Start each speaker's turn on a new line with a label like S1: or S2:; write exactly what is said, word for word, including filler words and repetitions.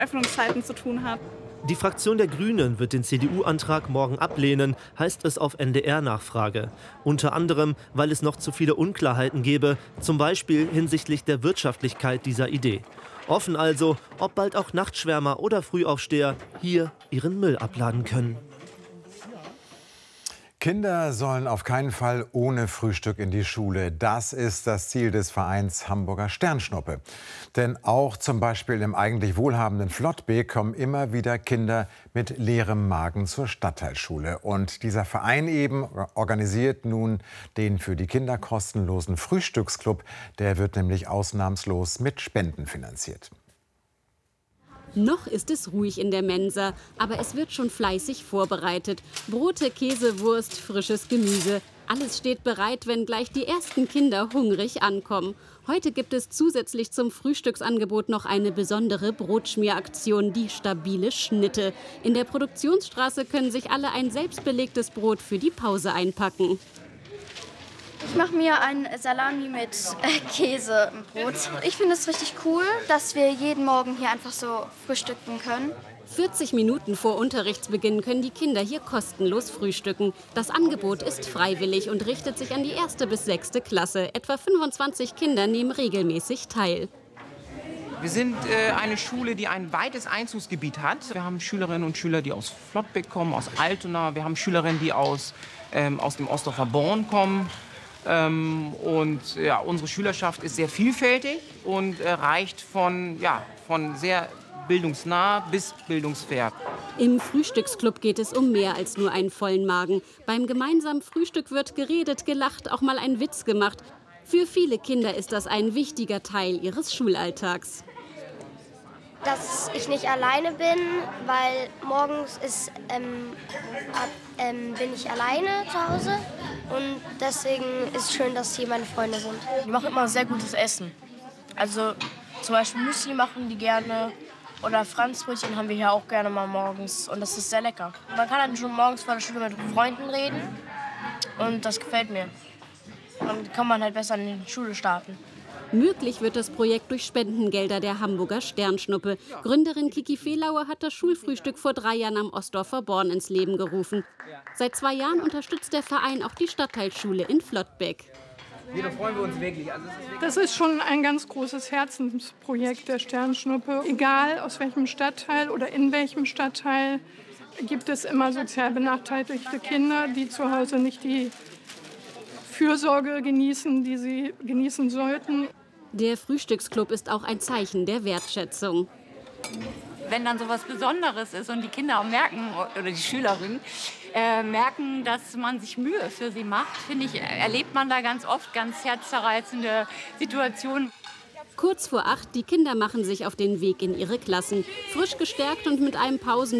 S1: Öffnungszeiten zu tun hat.
S2: Die Fraktion der Grünen wird den C D U-Antrag morgen ablehnen, heißt es auf N D R-Nachfrage. Unter anderem, weil es noch zu viele Unklarheiten gebe, zum Beispiel hinsichtlich der Wirtschaftlichkeit dieser Idee. Offen also, ob bald auch Nachtschwärmer oder Frühaufsteher hier ihren Müll abladen können.
S3: Kinder sollen auf keinen Fall ohne Frühstück in die Schule. Das ist das Ziel des Vereins Hamburger Sternschnuppe. Denn auch zum Beispiel im eigentlich wohlhabenden Flottbek kommen immer wieder Kinder mit leerem Magen zur Stadtteilschule. Und dieser Verein eben organisiert nun den für die Kinder kostenlosen Frühstücksclub. Der wird nämlich ausnahmslos mit Spenden finanziert.
S4: Noch ist es ruhig in der Mensa, aber es wird schon fleißig vorbereitet. Brote, Käse, Wurst, frisches Gemüse. Alles steht bereit, wenn gleich die ersten Kinder hungrig ankommen. Heute gibt es zusätzlich zum Frühstücksangebot noch eine besondere Brotschmieraktion, die stabile Schnitte. In der Produktionsstraße können sich alle ein selbstbelegtes Brot für die Pause einpacken.
S5: Ich mache mir ein Salami mit äh, Käse im Brot. Ich finde es richtig cool, dass wir jeden Morgen hier einfach so frühstücken können.
S4: vierzig Minuten vor Unterrichtsbeginn können die Kinder hier kostenlos frühstücken. Das Angebot ist freiwillig und richtet sich an die erste bis sechste Klasse. Etwa fünfundzwanzig Kinder nehmen regelmäßig teil.
S6: Wir sind äh, eine Schule, die ein weites Einzugsgebiet hat. Wir haben Schülerinnen und Schüler, die aus Flottbek kommen, aus Altona. Wir haben Schülerinnen, die aus, ähm, aus dem Osdorfer Born kommen. Ähm, und ja, unsere Schülerschaft ist sehr vielfältig und äh, reicht von, ja, von sehr bildungsnah bis bildungsfern.
S4: Im Frühstücksclub geht es um mehr als nur einen vollen Magen. Beim gemeinsamen Frühstück wird geredet, gelacht, auch mal ein Witz gemacht. Für viele Kinder ist das ein wichtiger Teil ihres Schulalltags.
S5: Dass ich nicht alleine bin, weil morgens ist, ähm, ab, ähm, bin ich alleine zu Hause. Und deswegen ist es schön, dass hier meine Freunde sind.
S7: Die machen immer sehr gutes Essen. Also zum Beispiel Müsli machen die gerne. Oder Franzbrötchen haben wir hier auch gerne mal morgens. Und das ist sehr lecker. Man kann dann schon morgens vor der Schule mit Freunden reden. Und das gefällt mir. Dann kann man halt besser in die Schule starten.
S4: Möglich wird das Projekt durch Spendengelder der Hamburger Sternschnuppe. Gründerin Kiki Fehlauer hat das Schulfrühstück vor drei Jahren am Osdorfer Born ins Leben gerufen. Seit zwei Jahren unterstützt der Verein auch die Stadtteilschule in Flottbek.
S6: Hier freuen wir uns wirklich. Also
S1: Das ist schon ein ganz großes Herzensprojekt der Sternschnuppe. Egal aus welchem Stadtteil oder in welchem Stadtteil gibt es immer sozial benachteiligte Kinder, die zu Hause nicht die Fürsorge genießen, die sie genießen sollten.
S4: Der Frühstücksclub ist auch ein Zeichen der Wertschätzung.
S8: Wenn dann so was Besonderes ist und die Kinder auch merken, oder die Schülerinnen, äh, merken, dass man sich Mühe für sie macht, finde ich, erlebt man da ganz oft ganz herzzerreißende Situationen.
S4: Kurz vor acht, die Kinder machen sich auf den Weg in ihre Klassen. Frisch gestärkt und mit einem Pausen